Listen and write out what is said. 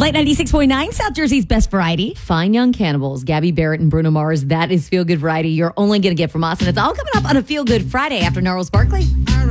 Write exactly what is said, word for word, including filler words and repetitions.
Light ninety-six point nine, South Jersey's best variety. Fine Young Cannibals, Gabby Barrett and Bruno Mars. That is Feel Good Variety. You're only going to get from us. And it's all coming up on a Feel Good Friday after Gnarls Barkley.